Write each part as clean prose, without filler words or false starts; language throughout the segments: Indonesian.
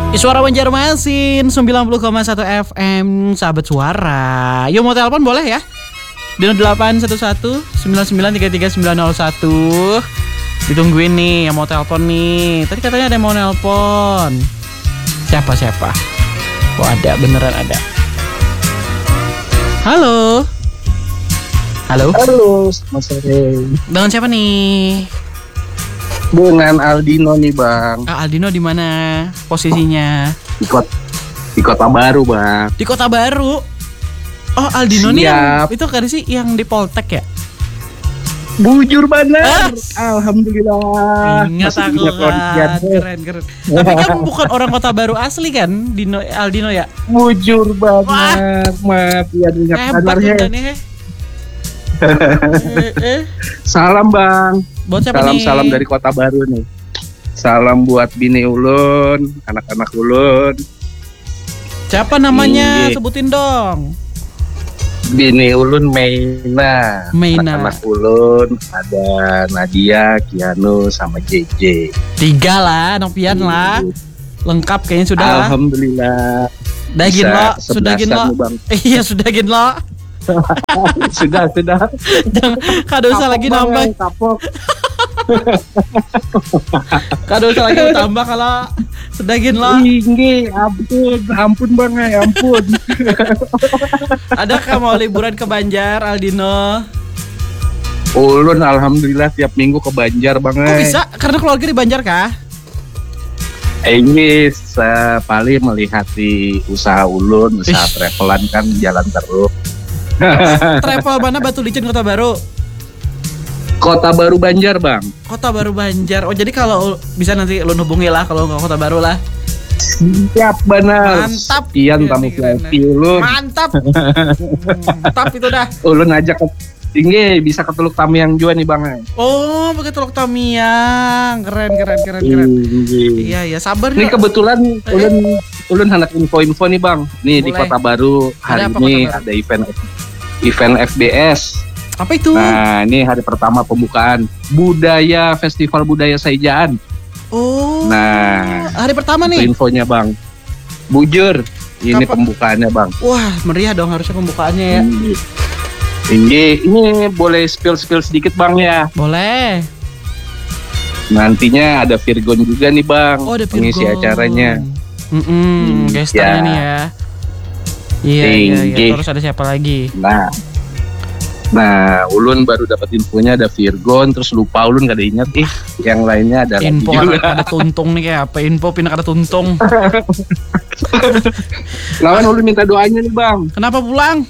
Suara Banjarmasin 90,1 FM, sahabat suara. Yuk mau telepon boleh ya? Di 0811 9933 901. Ditungguin nih yang mau telepon nih. Tadi katanya ada yang mau nelpon. Siapa? Oh ada, beneran ada. Halo. Halo, Mas sore. Dengan siapa nih? Dengan Aldino nih, Bang. Aldino di mana posisinya? Di Kota Baru, Bang. Di Kota Baru. Oh, Aldino nih yang itu kan sih yang di Poltek ya? Bujur benar. Alhamdulillah. Ingat aku kan. Keren. Tapi kan bukan orang Kota Baru asli kan, Aldino ya? Bujur banget. Maaf ya ingat kabarnya. Salam, Bang. Buat siapa nih? Salam dari Kota Baru nih. Salam buat bini ulun, anak-anak ulun. Siapa namanya? Sebutin dong. Bini ulun Meina. Anak-anak ulun ada Nadia, Kianu, sama JJ. 3 lah, anak pian lah. Lengkap kayaknya sudah lah. Alhamdulillah. Sudah gin lo. Iya, sudah gin lo. Sudah. Jangan kado usah lagi nambah. Kado usah lagi tambah kalau sedagin lo. Tinggi, ampun Bang, ampun. Adakah mau liburan ke Banjar, Aldino? Ulun alhamdulillah tiap minggu ke Banjar, Bang. Kok bisa? Karena keluarga di Banjar kah? Ini paling melihat di usaha ulun, usaha travelan kan jalan terus. Travel mana Batu Licin Kota Baru? Kota Baru Banjar, Bang. Kota Baru Banjar. Oh, jadi kalau bisa nanti lu hubungi lah kalau nggak Kota Baru lah. Siap benar. Mantap. Sekian tamu VIP ulun. Mantap. Mantap itu dah. Ulun ajak ke tinggi bisa ke Teluk Tamiang juga nih, Bang. Oh, pakai Teluk Tamiang. Keren. Iya, sabar nih. Ini kebetulan ulun anak info-info nih, Bang. Nih boleh. Di Kota Baru hari ini ada event FBS. Apa itu? Nah, ini hari pertama pembukaan Festival Budaya Saijaan. Oh. Nah, hari pertama nih. Infonya, Bang. Bujur. Ini pembukaannya, Bang. Wah, meriah dong harusnya pembukaannya ya. Ini boleh spill sedikit, Bang ya? Boleh. Nantinya ada Virgon juga nih, Bang. Oh, ada Virgon. Pengisi acaranya. Gesternya nih ya. Iya. Terus ada siapa lagi? Nah, ulun baru dapat infonya ada Virgon, terus lupa ulun gak ada ingat yang lainnya ada info lagi juga. Ada tuntung nih kayak apa? Info pindah ada tuntung. Lawan ulun minta doanya nih, Bang. Kenapa pulang?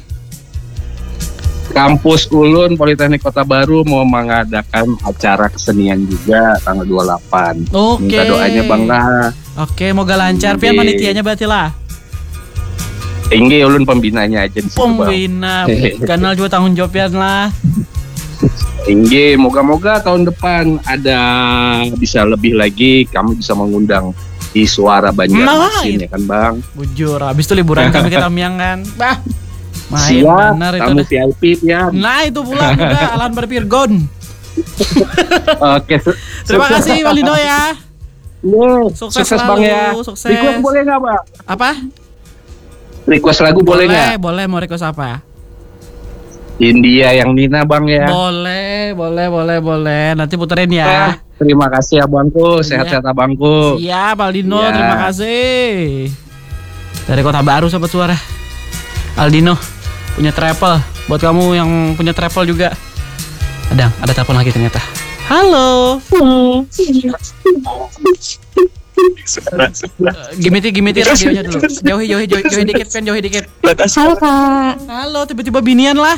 Kampus ulun Politeknik Kota Baru mau mengadakan acara kesenian juga tanggal 28. Oke. Minta doanya, Bang lah. Oke, moga lancar. Pian panitianya berarti lah. Tinggi ulun pembinanya aja di situ, Pembina, kanal juga tanggung jawabnya lah. Tinggi, moga-moga tahun depan ada bisa lebih lagi, kami bisa mengundang di Suara Banjarmasin ya kan, Bang. Bujur, habis itu liburan kami ke Tamiang kan. Bah. Main benar itu. Tamu VIP ya. Nah, itu pulang udah Alan Berpirgon. Oke. Terima kasih Aldino ya. Sukses Bang ya. Sukses. Request boleh enggak, Bang? Apa? Request lagu boleh nggak? Boleh, mau request apa? India yang Nina, Bang ya. Boleh. Nanti puterin ya. Terima kasih Abangku, sehat-sehat Abangku. Siap Aldino, terima kasih. Dari Kota Baru sahabat suara. Aldino punya travel. Buat kamu yang punya travel juga. Ada telepon lagi ternyata. Halo. Gimiti radionya dulu. Jauhi dikit. Halo Kak. Halo, tiba-tiba binian lah.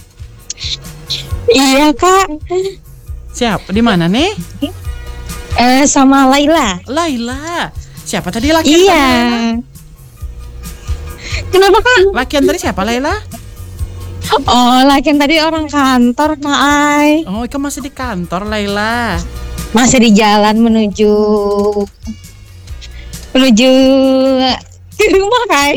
Iya Kak. Siapa? Di mana nih? Sama Laila. Laila. Siapa tadi laki? Iya. Kenapa Kak? Lakian tadi siapa Laila? Oh, lakian tadi orang kantor Kak Ai. Oh, kamu masih di kantor Laila. Masih di jalan menuju ke rumah Kak.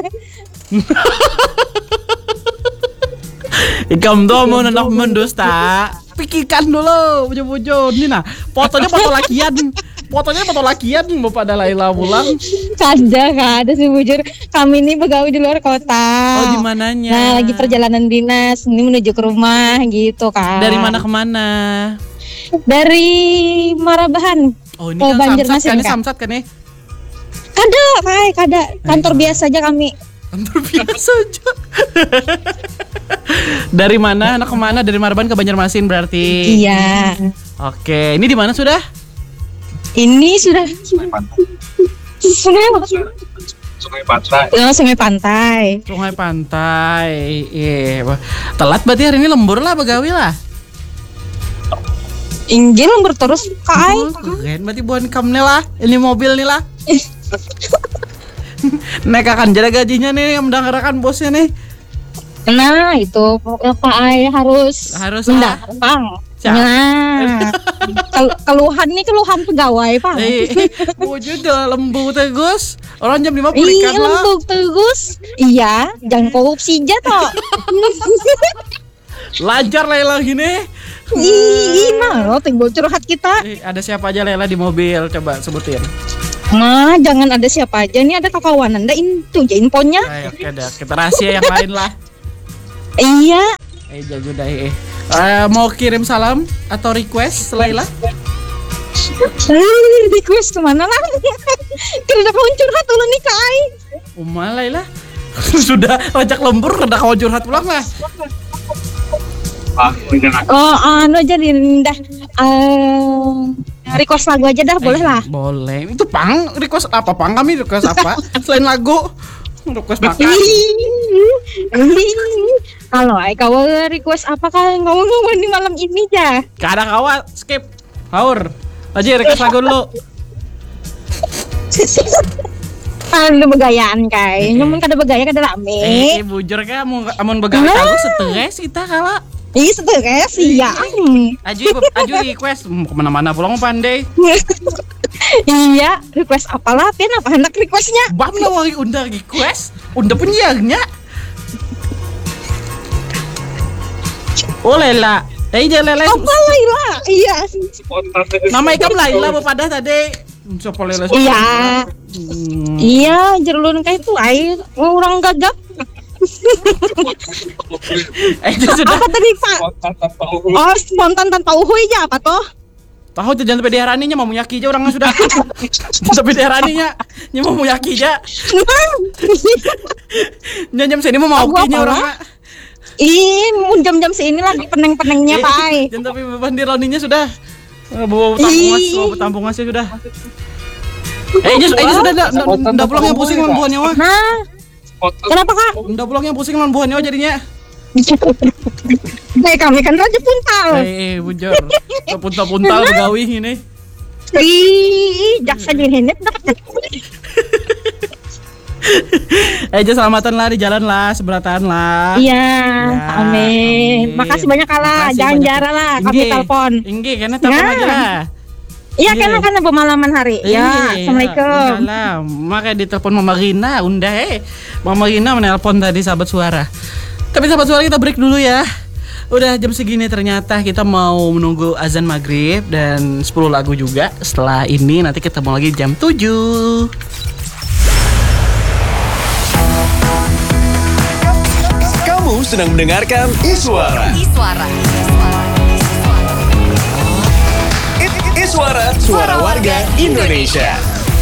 Ikam tuh mau nenak mendusta. Pikirkan dulu, bujo-bujo. Ini nah, fotonya foto lakian. Fotonya foto lakian Bapak ada Laila pulang. Kada sih bujur. Kami ini begawi di luar kota. Oh, di mananya? Nah, lagi perjalanan dinas. Ini menuju ke rumah gitu kan. Dari mana ke mana? Dari Marabahan. Oh, ini ke kan Banjarmasin, Samsat kan, Kak. Samsat kan ya? Kada. Kantor biasa aja kami. Kantor biasa aja. Dari mana? Anak kemana? Dari Marabahan ke Banjarmasin berarti? Iya. Oke, ini di mana sudah? Ini sudah Sungai Pantai. Sungai Pantai. Sungai Pantai. Iya. Telat berarti hari ini lembur lah begawi lah. Injil lembur terus Kak Ai. Keren berarti buan kamne lah. Ini mobil nih lah. Nek akan jaga gajinya nih yang mendengarkan bosnya nih. Nah itu Kak Ai harus lah. Bang. Nah, keluhan pegawai Pak. Wujud dah lembu tegus. Orang jam 5 Iya pulihkan lah. lembut tegus. Iya, jangan korupsi aja toh. Lancar Lela gini. Nah, tinggal curhat kita. Ada siapa aja Lela di mobil? Coba sebutin. Nah, jangan ada siapa aja nih, ada kakawanan dah itu aja infonya. Ayo, oke dah. Kita rahasia yang lain lah. Iya. Jago dah mau kirim salam atau request Laila? Request kemana lah? Kita kawan curhat dulu nih Kak Ai. Laila. Sudah rajak lembur kada kawan curhat pulang lah. Oh, aja dah. Request lagu aja dah, boleh lah. Boleh. Itu Pang, request apa? Pang kami request apa? Selain lagu. Request makan. Halo, kau request apa kalian ngomong di malam ini ya? Gak ada kawan, skip. Haur. Aja request lagu dulu. Lu begayaan kai, nyamun kada begaya kada rame. Bujur ka amun begawe tahu stres kita kala. Ih, stres iya. Aju request kemana-mana pulang pandai. Iya, request apalah pian apa hendak requestnya? Bam lagi undang request, unda penyiarnya. Oh Lela, Lela. Apa Laila? Iya. Nama ikam Laila pada tadi. Siapa Lela? Iya. Iya, jerulun kayak itu air orang gagap. Sudah. Apa tadi Pak? Oh, spontan tanpa uhuy aja apa toh? Tahu jangan sampai diharaninya mau yaki aja orangnya sudah. Sampai diharaninya, mau yaki aja. Jam sini mau kinya orangnya. Jam-jam sini lagi peneng-penengnya Pak Ai. Jangan tapi beban di roninya sudah. Bawa tampung ngasih sudah. Sudah enggak pulang yang pusing lawan buahnya wah. Nah. Kenapa Kak? Enggak pulang yang pusing lawan buahnya jadinya. Kami kan raja puntal. Bujur. Puntal-puntal begawi ini. Jaksa dihenet dapat. Selamatan lah di jalan lah, seberatan lah. Iya, amin. Makasih banyak kalah, jangan jarang lah kami telepon. Inggih, karena telepon aja lah. Iya, karena pemalaman hari. Ya, assalamualaikum. Waalaikumsalam. Makanya ditelepon Mama Rina, Mama Rina menelpon tadi sahabat suara. Tapi sahabat suara kita break dulu ya. Udah jam segini ternyata kita mau menunggu azan maghrib dan 10 lagu juga. Setelah ini nanti ketemu lagi jam 7. Kamu sedang mendengarkan Iswara. Iswara, suara warga Indonesia.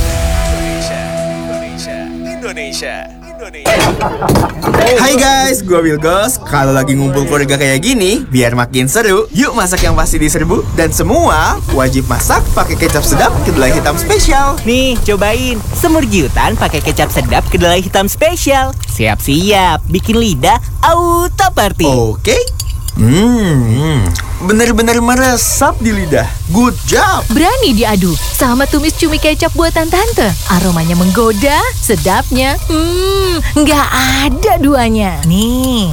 Hai guys, gue Wilgos. Kalau lagi ngumpul keluarga kayak gini, biar makin seru, yuk masak yang pasti diserbu. Dan semua wajib masak pakai kecap sedap kedelai hitam spesial. Nih, cobain semur giutan pakai kecap sedap kedelai hitam spesial. Siap-siap, bikin lidah auto party. Oke. Bener-bener meresap di lidah. Good job. Berani diadu sama tumis cumi kecap buatan tante. Aromanya menggoda, sedapnya, nggak ada duanya. Nih.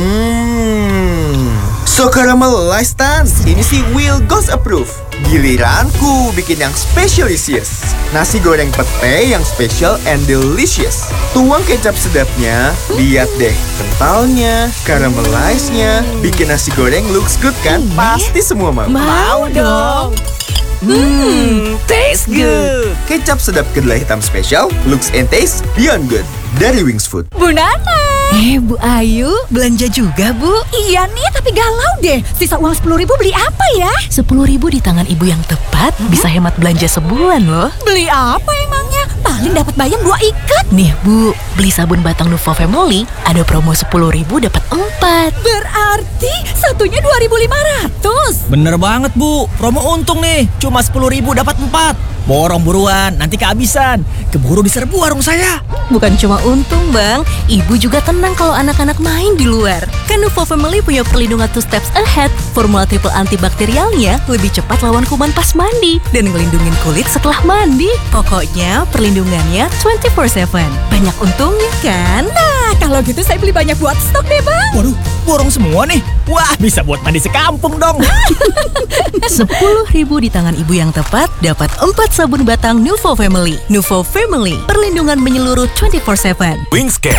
So caramelized Tan. Ini sih Will Ghost approve. Giliranku bikin yang specialisius. Nasi goreng pete yang special and delicious. Tuang kecap sedapnya. Lihat deh kentalnya, caramelized-nya. Bikin nasi goreng looks good kan? Pasti semua mau. Mau dong. Taste good. Kecap sedap kedelai hitam spesial, looks and taste beyond good. Dari Wings Food. Bu Nana. Bu Ayu, belanja juga Bu? Iya nih, tapi galau deh. Sisa uang 10.000 beli apa ya? 10.000 di tangan ibu yang tepat bisa hemat belanja sebulan loh. Beli apa emangnya? Paling dapat bayam 2 ikat. Nih Bu, beli sabun batang Nuvo Family ada promo 10.000 dapat 4. Berarti satunya 2.500. Bener banget Bu, promo untung nih. Cuma 10.000 dapat 4. Borong buruan, nanti kehabisan. Keburu diserbu warung saya. Bukan cuma untung Bang, ibu juga tenang kalau anak-anak main di luar. Kan Nuvo Family punya perlindungan 2 steps ahead. Formula triple antibakterialnya lebih cepat lawan kuman pas mandi dan ngelindungin kulit setelah mandi. Pokoknya perlindungannya 24/7. Banyak untungnya kan? Nah, kalau gitu saya beli banyak buat stok deh Bang. Waduh, borong semua nih. Wah, bisa buat mandi sekampung dong. 10.000 di tangan ibu yang tepat dapat 4 sabun batang Nuvo Family. Nuvo Family, perlindungan menyeluruh 24/7. Wingscare.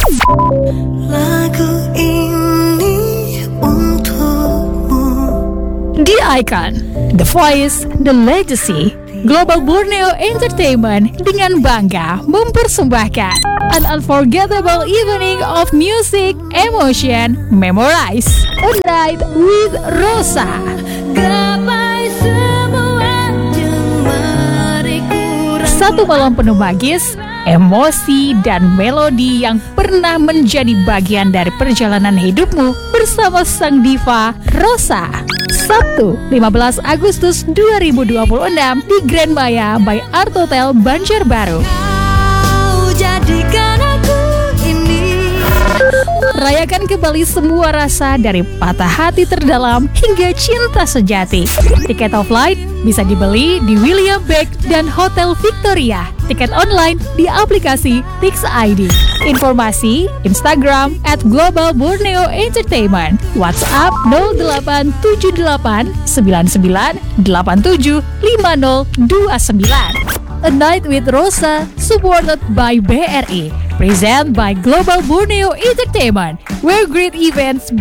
The Icon, The Voice, The Legacy, Global Borneo Entertainment dengan bangga mempersembahkan an unforgettable evening of music, emotion, memorize. A Night with Rosa. Satu malam penuh magis, emosi, dan melodi yang pernah menjadi bagian dari perjalanan hidupmu bersama sang diva Rosa. Sabtu, 15 Agustus 2026 di Grand Maya by Art Hotel Banjarbaru. Rayakan kembali semua rasa dari patah hati terdalam hingga cinta sejati. Tiket offline bisa dibeli di William Beck dan Hotel Victoria. Tiket online di aplikasi Tix ID. Informasi Instagram @Global Borneo Entertainment. WhatsApp 087899875029. A Night with Rosa, supported by BRI. Present by Global Borneo Entertainment, where great events